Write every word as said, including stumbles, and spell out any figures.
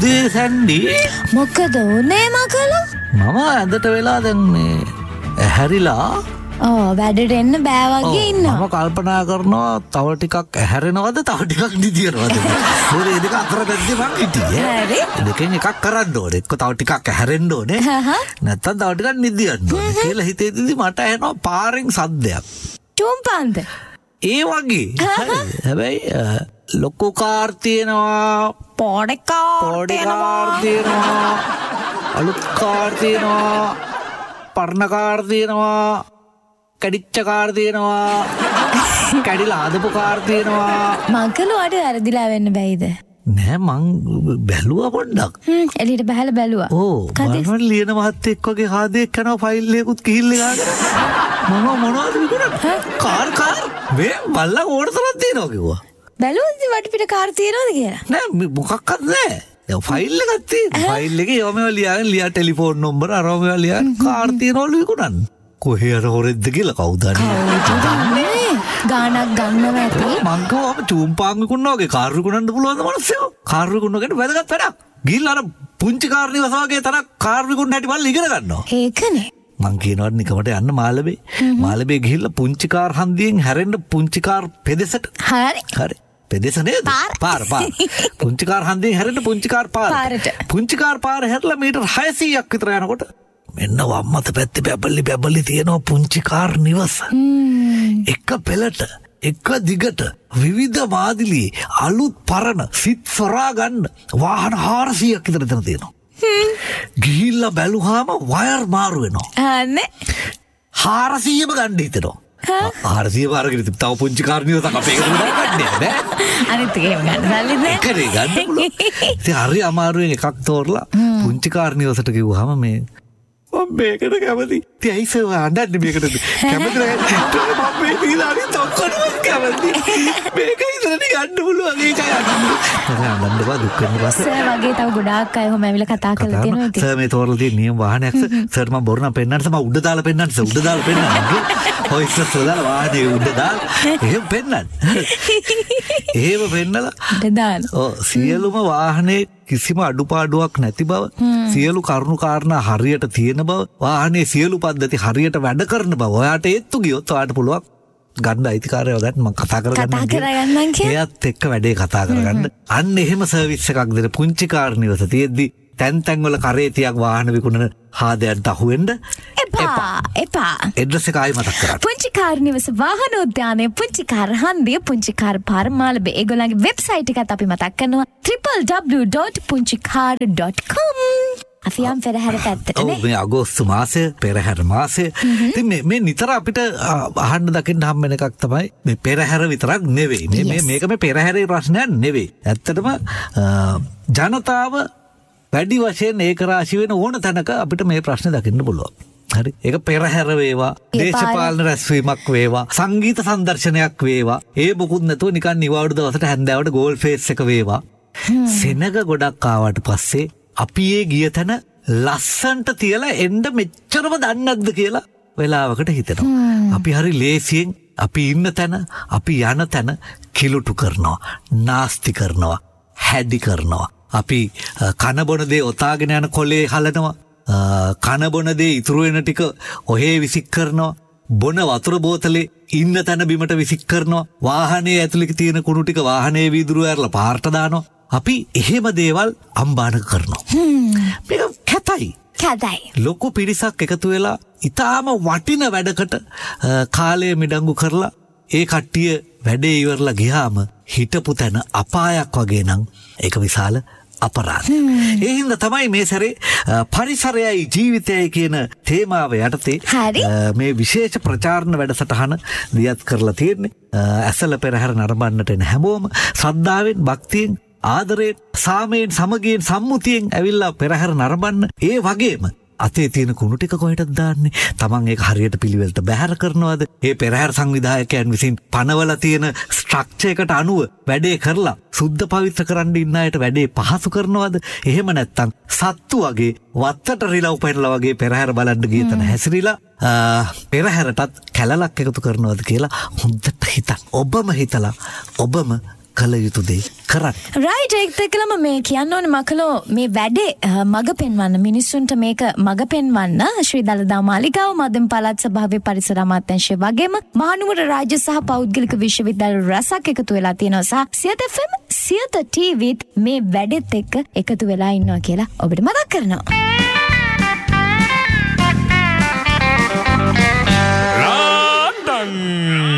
උදේ සැන්ඩි මොකද උනේ මකලු? මම ඇඳට වෙලා දැන් මේ ඇහැරිලා ඕ වැඩට එන්න බෑ වගේ ඉන්නවා. මම කල්පනා කරනවා තව ටිකක් ඇහැරෙනවද තව ටිකක් නිදියනවද මොකද මේ දෙක අතර දැද්දි මං හිටියේ. හරි. දෙකෙන් එකක් කරන්න ඕනේ. එක්ක තව ටිකක් ඇහැරෙන්න ඕනේ. නැත්තම් තව ටිකක් නිදියන්න ඕනේ කියලා හිතේදී මට ඇහෙනවා පාරෙන් සද්දයක්. චුම්පන්ද? ඒ වගේ. හැබැයි ලොකු කාර් තියෙනවා, පොඩි කාර් පොඩි කාර් තියෙනවා, අලුත් කාර් තියෙනවා, පරණ කාර් තියෙනවා, කැඩිච්ච කාර් තියෙනවා, කැඩිලා ආදපු කාර් තියෙනවා. මකලු අර වැරදිලා වෙන්න බැයිද? නෑ මං බැලුවා පොඩ්ඩක්. හ්ම් එළියට බහලා බැලුවා. ඕ මම ලියන මහත්තයෙක් වගේ හාදෙක් කරනවා ෆයිල් එකකුත් කිහිල්ල ගාගෙන. මම මොනවද විකුණන්නේ? කාර් කාර් මේ බල්ලා ඕනතරම් තියෙනවා කිව්වා. බැලුවද වටපිට කාර් තියෙනවද කියලා? නෑ මොකක්වත් නෑ. දැන් ෆයිල් එකක් තියෙනවා. ෆයිල් එකේ ඒවා මේවා ලියාගෙන ලියා ටෙලිෆෝන් නම්බර අරව මේවා ලියා කාර් තියෙනවලු විකුණන්නේ. කොහේ අර හොරෙද්ද කියලා කවුද දන්නේ? ගානක් ගන්නව ඇති. මං කව චූම්පාන් විකුණනවා වගේ කාර් විකුණන්න පුළුවන්ද මනුස්සයෝ? කාර් විකුණනකොට වැදගත් වැඩක්. ගිහිල්ලා අර පුංචි කාර් නිවස වගේ තරක් කාර් විකුණන හැටි බලලා ඉගෙන ගන්නවා. ඒකනේ. මං කියනවා නිකමට යන්න මාළඹේ. මාළඹේ ගිහිල්ලා පුංචි කාර් හන්දියෙන් හැරෙන්න පුංචි කාර් පෙදෙසට. හරි. හරි. පෙදෙස නේද? පාර පාර. පුංචි කාර් හන්දියෙන් හැරෙන්න පුංචි කාර් පාරට. පුංචි කාර් පාර හැරලා මීටර් හයසීයක් විතර යනකොට මෙන්න වම්මත පැත්තේ බැබලි බැබලි තියෙනවා පුංචි කාර් නිවස. එක පෙළට එක දිගට විවිධ මාදිලි අලුත් පරණ සිත් සොරා ගන්න වාහන හාරසීයක් විතර එතන තියෙනවා. ගිහිල්ලා බැලුවාම වයර් මාරු වෙනවා. අනේ හාරසීයම ගන්න හිතෙනවා. හාරසීයම අරගෙන තව පුංචි කාර් නිවසක් අපේ එකට ගන්නේ නෑ. අනිත් එකේම ගන්න සල්ලි නෑ. ඒකනේ ගන්න පුළුවන්. ඉතින් හරි අමාරුවෙන් එකක් තෝරලා පුංචි කාර් නිවසට ගිහුවාම මේ මම මේකට කැමති. ඉතින් ඇයි සර් අඬන්නේ මේකට? කැමති නෑ. මම මේ දීලාරි තොක්කඩුවක් කැමති. මේක ඉතලට ගන්න පුළුවන් ඒකයි අඬන්නේ. මම අඬන්න බා දුක් වෙන්න බා. සර් වගේ තව ගොඩාක් අය ඔහොම ඇවිල්ලා කතා කරලා තියෙනවා ඉතින්. සර් මේ තෝරලා තියෙන නියම වාහනයක් සර්. සර් මම බොරු නම් පෙන්නන්න සර් මම උඩ දාලා පෙන්නන්න සර් උඩ දාලා පෙන්නන්න. ඔය ඉස්සර දාලා වාහනේ උඩ දාලා එහෙම පෙන්නන්න. එහෙම පෙන්නලා උඩ දාන. ඔව් සියලුම වාහනේ කිසිම අඩුපාඩුවක් නැති බව, සියලු කරුණු කාරණා හරියට තියෙන බව, වාහනේ සියලු පද්ධති හරියට වැඩ කරන බව ඔයාට ඒත්තු ගියොත් ඔයාට පුළුවන් ගන්න අයිතිකාරයව ගන්න මම කතා කරගන්නම් කතා කරගන්නම් කියලා. එයාත් එක්ක වැඩේ කතා කරගන්න. අන්න එහෙම සර්විස් එකක් දෙන පුංචි කාර් නිවස තියෙද්දි තැන් තැන් වල කරේ තියක් වාහන විකුණන හාදයන්ට අහුවෙන්න එපා. එපා. ඇඩ්‍රස් එක ආයි මතක් කරන්න. පුංචි කාර් නිවස වාහන උද්‍යානය පුංචි කාර් හන්දිය පුංචි කාර් පාර මාළඹේ. ඒගොල්ලන්ගේ වෙබ්සයිට් එකත් අපි මතක් කරනවා triple w dot punchikar dot com. අපි යම් පෙරහැර පැත්තට නේ. ඔව් මේ අගෝස්තු මාසය පෙරහැර මාසය. ඉතින් මේ මේ නිතර අපිට අහන්න දකින්න හම් වෙන එකක් තමයි මේ පෙරහැර විතරක් නෙවෙයි. මේ මේ මේක මේ පෙරහැරේ ප්‍රශ්නයක් නෙවෙයි. ඇත්තටම ජනතාව වැඩි වශයෙන් ඒක රාශි වෙන ඕන තැනක අපිට මේ ප්‍රශ්නේ දකින්න පුළුවන්. හරි. ඒක පෙරහැර වේවා, දේශපාලන රැස්වීමක් වේවා, සංගීත සංදර්ශනයක් වේවා. ඒ මොකුත් නැතුව නිකන් නිවාඩු දවසට හැන්දෑවට ගෝල් ෆේස් එක වේවා. සෙනග ගොඩක් ආවට පස්සේ අපි ඒ ගිය තැන ලස්සන්ට තියලා එන්න මෙච්චරම දන්නේ නැද්ද කියලා වෙලාවකට හිතෙනවා. අපි හරි ලේසියෙන් අපි ඉන්න තැන, අපි යන තැන කිලුටු කරනවා, නාස්ති කරනවා, හැඩි කරනවා. අපි කන බොන දේ ඔතාගෙන යන කොලේ හලනවා. කන බොන දේ ඉතුරු වෙන ටික ඔහේ විසික් කරනවා. බොන වතුර බෝතලේ ඉන්න තැන බිමට විසික් කරනවා. වාහනේ ඇතුලේ තියෙන කුණු ටික වාහනේ වීදුරුව ඇරලා පාරට දානවා. අපි එහෙම දේවල් අම්බානක කරනවා. මේක කැතයි. කැතයි. ලොකු පිරිසක් එකතු වෙලා ඊටාම වටින වැඩකට කාලය මිඩංගු කරලා ඒ කට්ටිය වැඩේ ඉවරලා ගියාම හිටපු තැන අපායක් වගේ නම් ඒක විශාල අපරාධ. ඒ හින්දා තමයි මේ සැරේ පරිසරයයි ජීවිතයයි කියන තේමාව යටතේ මේ විශේෂ ප්‍රචාරණ වැඩසටහන දියත් කරලා තියෙන්නේ. ඇසල පෙරහැර නරඹන්නට එන හැමෝම ශ්‍රද්ධාවෙන්, භක්තියෙන්, ආදරයෙන්, සාමයෙන්, සමගියෙන්, සම්මුතියෙන් ඇවිල්ලා පෙරහැර නරඹන්න. ඒ වගේම අතේ තියෙන කුණු ටික කොහෙටද දාන්නේ? Taman ඒක හරියට පිළිවෙලට බැහැර කරනවද? ඒ පෙරහැර සංවිධායකයන් විසින් පනවල තියෙන ස්ට්‍රක්චර් එකට අනුව වැඩේ කරලා සුද්ධ පවිත්‍ර කරන්න ඉන්න අයට වැඩේ පහසු කරනවද? එහෙම නැත්නම් සත්තු වගේ වත්තට රිලව් පෙරලා වගේ පෙරහැර බලන්න ගිය තැන හැසිරීලා පෙරහැරටත් කැලලක් එකතු කරනවද කියලා හොඳට හිතන්න. ඔබම හිතලා ඔබම කල යුතු දේ කරන්න. රයිට් ඒකත් එක්කලම මේ කියන්න ඕනේ මකලෝ මේ වැඩේ මග පෙන්වන්න මිනිස්සුන්ට මේක මග පෙන්වන්න ශ්‍රී දළදා මාලිගාව මදම් පළාත් සභාවේ පරිසර අමාත්‍යාංශය වගේම මහනුවර රාජ්‍ය සහ පෞද්ගලික විශ්වවිද්‍යාල රැසක් එකතු වෙලා තියෙනවා සහ සියත එෆ් එම් සියත ටීවීත් මේ වැඩෙත් එක්ක එකතු වෙලා ඉන්නවා කියලා ඔබට මතක් කරනවා. රාන්දන්